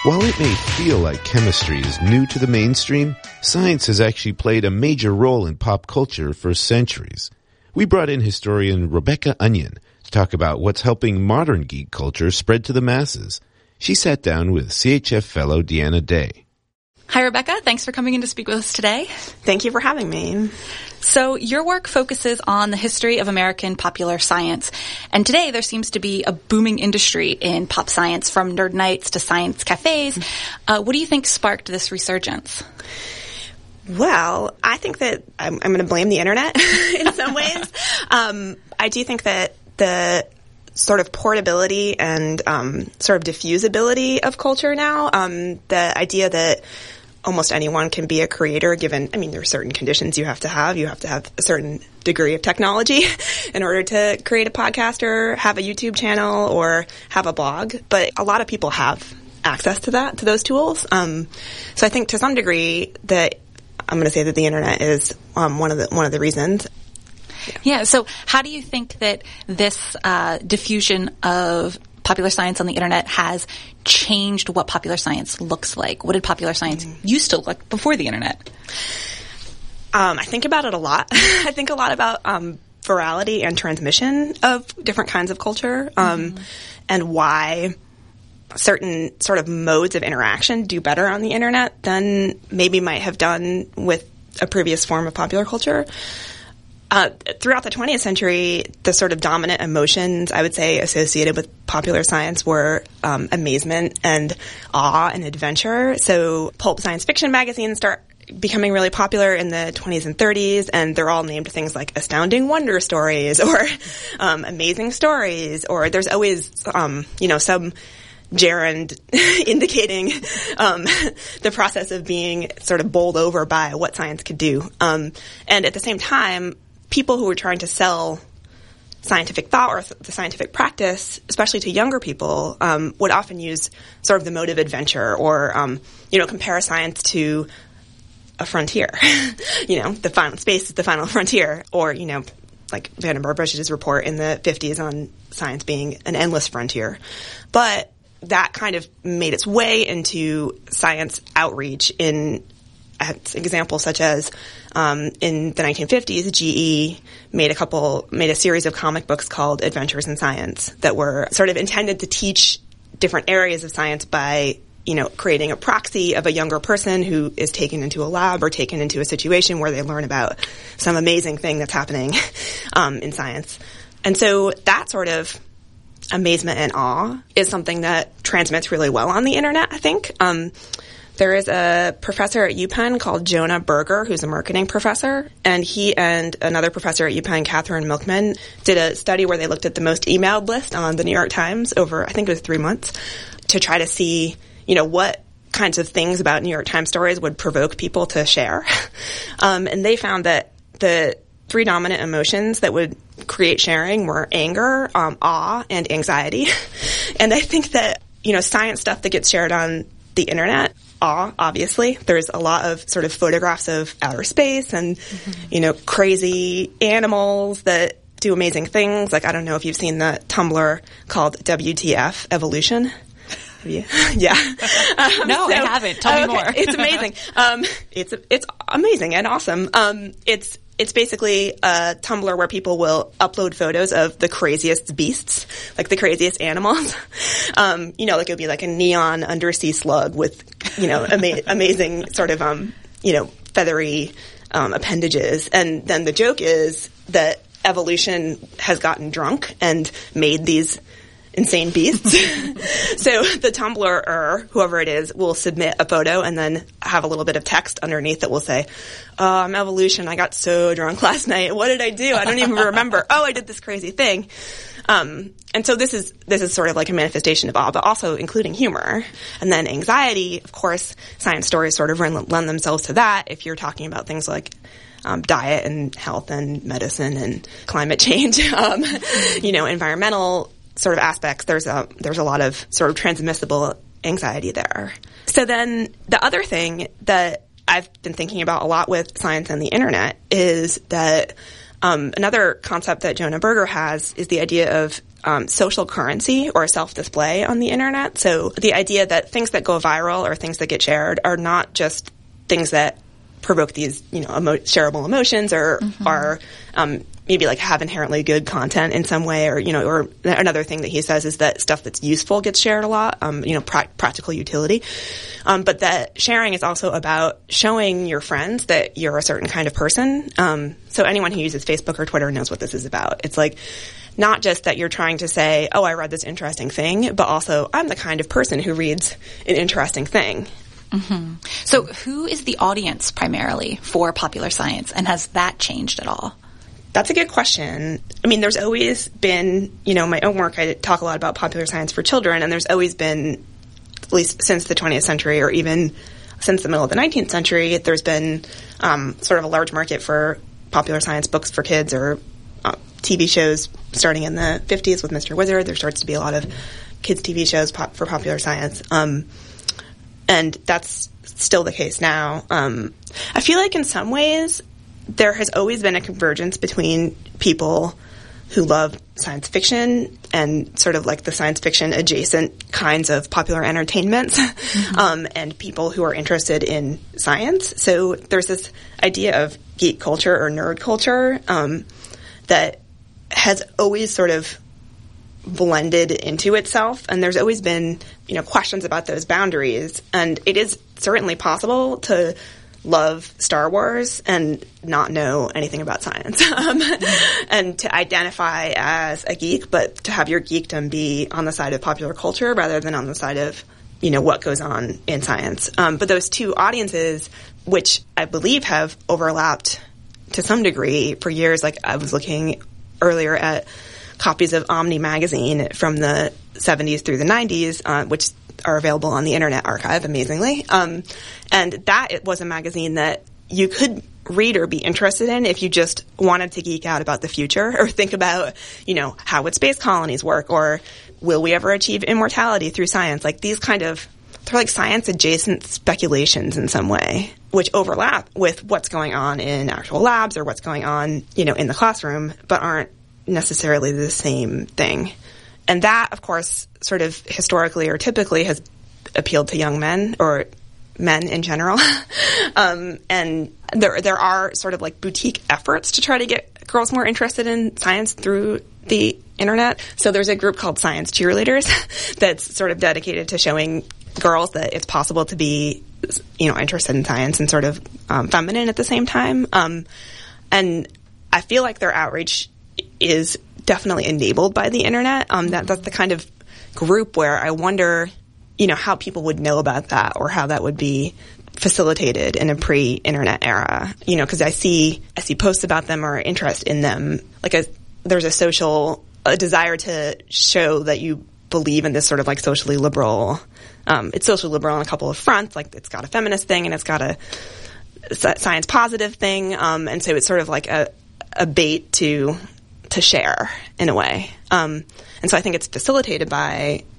While it may feel like chemistry is new to the mainstream, science has actually played a major role in pop culture for centuries. We brought in historian Rebecca Onion to talk about what's helping modern geek culture spread to the masses. She sat down with CHF fellow Deanna Day. Hi, Rebecca. Thanks for coming in to speak with us today. Thank you for having me. So your work focuses on the history of American popular science. And today there seems to be a booming industry in pop science, from nerd nights to science cafes. What do you think sparked this resurgence? Well, I think that I'm going to blame the internet in some ways. I do think that the sort of portability and sort of diffusability of culture now, the idea that almost anyone can be a creator given, there are certain conditions you have to have. You have to have a certain degree of technology in order to create a podcast or have a YouTube channel or have a blog. But a lot of people have access to those tools. So I think to some degree that I'm going to say that the internet is one of the reasons. Yeah. So how do you think that this diffusion of popular science on the internet has changed what popular science looks like? What did popular science used to look like before the internet? I think about it a lot. I think a lot about virality and transmission of different kinds of culture, and why certain sort of modes of interaction do better on the internet than maybe might have done with a previous form of popular culture. Throughout the 20th century, the sort of dominant emotions, I would say, associated with popular science were amazement and awe and adventure. So pulp science fiction magazines start becoming really popular in the 20s and 30s, and they're all named things like Astounding Wonder Stories or Amazing Stories, or there's always, some gerund indicating the process of being sort of bowled over by what science could do. And at the same time, people who were trying to sell scientific thought or the scientific practice, especially to younger people, would often use sort of the mode of adventure or, compare science to a frontier. The final space is the final frontier, or, like Vannevar Bush's report in the 50s on science being an endless frontier. But that kind of made its way into science outreach in examples such as in the 1950s, GE made a series of comic books called Adventures in Science that were sort of intended to teach different areas of science by, creating a proxy of a younger person who is taken into a lab or taken into a situation where they learn about some amazing thing that's happening in science. And so that sort of amazement and awe is something that transmits really well on the internet, I think. There is a professor at UPenn called Jonah Berger, who's a marketing professor, and he and another professor at UPenn, Catherine Milkman, did a study where they looked at the most emailed list on the New York Times over, I think it was 3 months, to try to see, what kinds of things about New York Times stories would provoke people to share. And they found that the three dominant emotions that would create sharing were anger, awe, and anxiety. And I think that, science stuff that gets shared on the internet, awe, obviously. There's a lot of sort of photographs of outer space and, crazy animals that do amazing things. Like, I don't know if you've seen the Tumblr called WTF Evolution. Have you? Yeah. No, I haven't. Tell me more. It's amazing. It's amazing and awesome. It's basically a Tumblr where people will upload photos of the craziest beasts, like the craziest animals. Like it would be like a neon undersea slug with, amazing sort of, feathery appendages. And then the joke is that evolution has gotten drunk and made these insane beasts. So the Tumblr, whoever it is, will submit a photo and then have a little bit of text underneath that will say, I'm evolution. I got so drunk last night. What did I do? I don't even remember. I did this crazy thing. And so this is sort of like a manifestation of awe, but also including humor. And then anxiety, of course, science stories sort of lend themselves to that. If you're talking about things like diet and health and medicine and climate change, environmental sort of aspects, there's a lot of sort of transmissible anxiety there. So then the other thing that I've been thinking about a lot with science and the internet is that another concept that Jonah Berger has is the idea of social currency or self-display on the internet. So the idea that things that go viral or things that get shared are not just things that provoke these, shareable emotions or are maybe like have inherently good content in some way, or or another thing that he says is that stuff that's useful gets shared a lot, practical utility, but that sharing is also about showing your friends that you're a certain kind of person. So anyone who uses Facebook or Twitter knows what this is about. It's like not just that you're trying to say, oh, I read this interesting thing, but also I'm the kind of person who reads an interesting thing. Mm-hmm. So who is the audience primarily for popular science, and has that changed at all? That's a good question. I mean, there's always been, my own work, I talk a lot about popular science for children, and there's always been, at least since the 20th century or even since the middle of the 19th century, there's been sort of a large market for popular science books for kids, or TV shows starting in the 50s with Mr. Wizard. There starts to be a lot of kids' TV shows for popular science. And that's still the case now. I feel like in some ways there has always been a convergence between people who love science fiction and sort of like the science fiction adjacent kinds of popular entertainments, and people who are interested in science. So there's this idea of geek culture or nerd culture that has always sort of blended into itself, and there's always been, questions about those boundaries. And it is certainly possible to love Star Wars and not know anything about science, and to identify as a geek, but to have your geekdom be on the side of popular culture rather than on the side of, what goes on in science. But those two audiences, which I believe have overlapped to some degree for years, like I was looking earlier at copies of Omni magazine from the 70s through the 90s, which are available on the Internet Archive, amazingly. And that it was a magazine that you could read or be interested in if you just wanted to geek out about the future or think about, how would space colonies work, or will we ever achieve immortality through science? Like these kind of, they're like science adjacent speculations in some way, which overlap with what's going on in actual labs or what's going on, in the classroom, but aren't necessarily the same thing. And that, of course, sort of historically or typically has appealed to young men or men in general. And there are sort of like boutique efforts to try to get girls more interested in science through the internet. So there's a group called Science Cheerleaders that's sort of dedicated to showing girls that it's possible to be, interested in science and sort of feminine at the same time. And I feel like their outreach is definitely enabled by the internet. That's the kind of group where I wonder, how people would know about that or how that would be facilitated in a pre-internet era. Because I see posts about them or interest in them. Like there's a desire to show that you believe in this sort of like socially liberal. It's socially liberal on a couple of fronts. Like it's got a feminist thing and it's got a science positive thing. And so it's sort of like a bait to share in a way. And so I think it's facilitated by